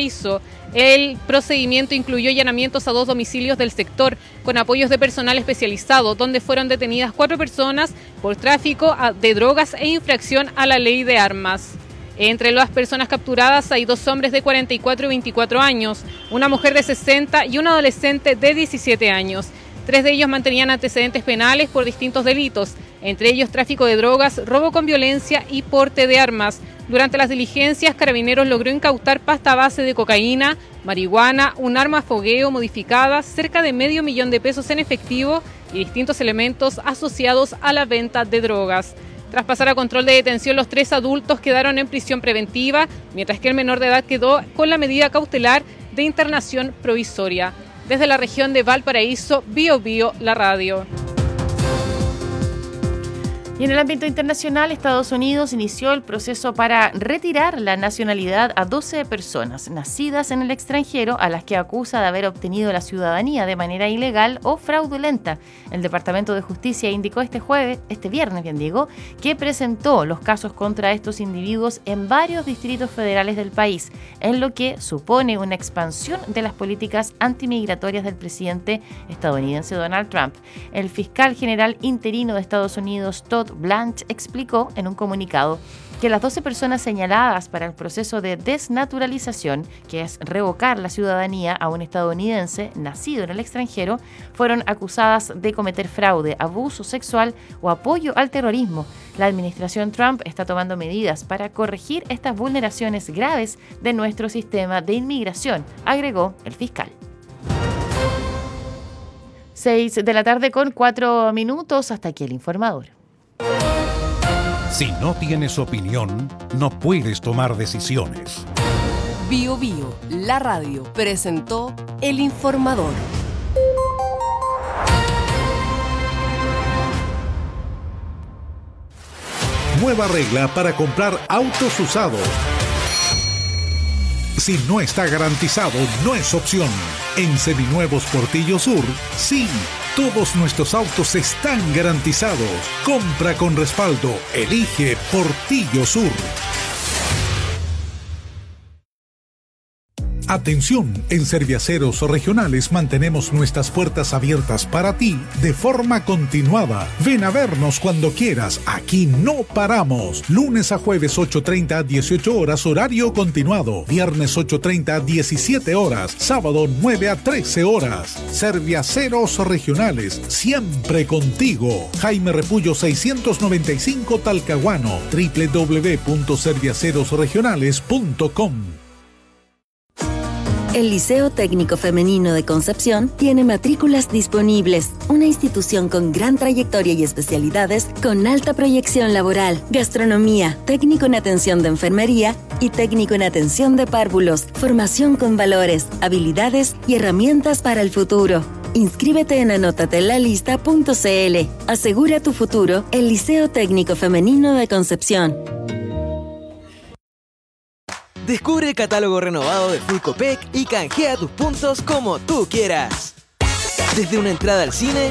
Valparaíso. El procedimiento incluyó allanamientos a 2 domicilios del sector con apoyos de personal especializado, donde fueron detenidas 4 personas por tráfico de drogas e infracción a la ley de armas. Entre las personas capturadas hay 2 hombres de 44 y 24 años, una mujer de 60 y un adolescente de 17 años. 3 de ellos mantenían antecedentes penales por distintos delitos, entre ellos tráfico de drogas, robo con violencia y porte de armas. Durante las diligencias, Carabineros logró incautar pasta base de cocaína, marihuana, un arma a fogueo modificada, cerca de $500,000 en efectivo y distintos elementos asociados a la venta de drogas. Tras pasar a control de detención, los 3 adultos quedaron en prisión preventiva, mientras que el menor de edad quedó con la medida cautelar de internación provisoria. Desde la región de Valparaíso, Bio Bio, la radio. Y en el ámbito internacional, Estados Unidos inició el proceso para retirar la nacionalidad a 12 personas nacidas en el extranjero a las que acusa de haber obtenido la ciudadanía de manera ilegal o fraudulenta. El Departamento de Justicia indicó este viernes, que presentó los casos contra estos individuos en varios distritos federales del país, en lo que supone una expansión de las políticas antimigratorias del presidente estadounidense Donald Trump. El fiscal general interino de Estados Unidos, Todd Blanche, explicó en un comunicado que las 12 personas señaladas para el proceso de desnaturalización, que es revocar la ciudadanía a un estadounidense nacido en el extranjero, fueron acusadas de cometer fraude, abuso sexual o apoyo al terrorismo. La administración Trump está tomando medidas para corregir estas vulneraciones graves de nuestro sistema de inmigración, agregó el fiscal. 6:04 p.m. Hasta aquí el informador. Si no tienes opinión, no puedes tomar decisiones. Bio Bio, la radio, presentó El Informador. Nueva regla para comprar autos usados. Si no está garantizado, no es opción. En Seminuevos Portillo Sur, sí. Todos nuestros autos están garantizados. Compra con respaldo. Elige Portillo Sur. Atención, en Serviaceros Regionales mantenemos nuestras puertas abiertas para ti de forma continuada. Ven a vernos cuando quieras, aquí no paramos. Lunes a jueves 8:30 a 18 horas, horario continuado. Viernes 8:30 a 17 horas, sábado 9 a 13 horas. Serviaceros Regionales, siempre contigo. Jaime Repullo 695 Talcahuano, www.serviacerosregionales.com. El Liceo Técnico Femenino de Concepción tiene matrículas disponibles. Una institución con gran trayectoria y especialidades con alta proyección laboral, gastronomía, técnico en atención de enfermería y técnico en atención de párvulos, formación con valores, habilidades y herramientas para el futuro. Inscríbete en anotatelalista.cl. Asegura tu futuro, el Liceo Técnico Femenino de Concepción. Descubre el catálogo renovado de Full Copec y canjea tus puntos como tú quieras. Desde una entrada al cine,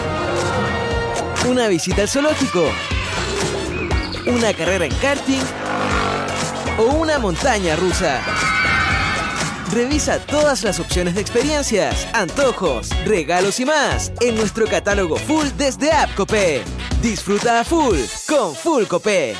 una visita al zoológico, una carrera en karting o una montaña rusa. Revisa todas las opciones de experiencias, antojos, regalos y más en nuestro catálogo Full desde App Copec. Disfruta a full con Full Copec.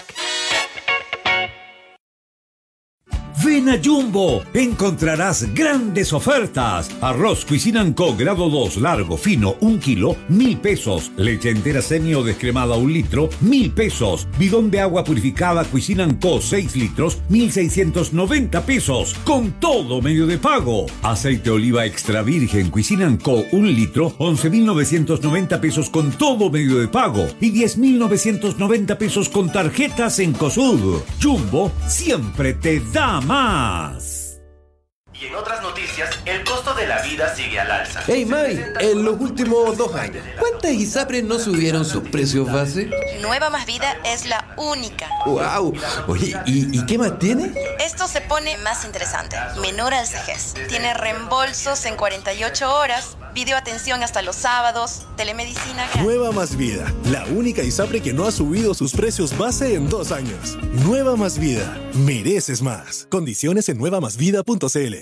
Ven a Jumbo, encontrarás grandes ofertas. Arroz Cuisinant Co grado 2 largo fino 1 kilo, 1,000 pesos. Leche entera semi o descremada 1 litro, 1,000 pesos. Bidón de agua purificada Cuisinant Co 6 litros, 1,690 pesos. Con todo medio de pago. Aceite oliva extra virgen Cuisinant Co 1 litro, 11,990 pesos con todo medio de pago. Y 10,990 pesos con tarjetas en COSUD. Jumbo siempre te da más. Y en otras noticias, el costo de la vida sigue al alza. Hey May, en los últimos 2 años, ¿cuántas ISAPRES no subieron sus precios base? Nueva Más Vida es la única. ¡Wow! Oye, ¿y qué más tiene? Esto se pone más interesante. Menor al CEGES. Tiene reembolsos en 48 horas, videoatención hasta los sábados, telemedicina gratis. Nueva Más Vida, la única ISAPRE que no ha subido sus precios base en 2 años. Nueva Más Vida, mereces más. Condiciones en nuevamásvida.cl.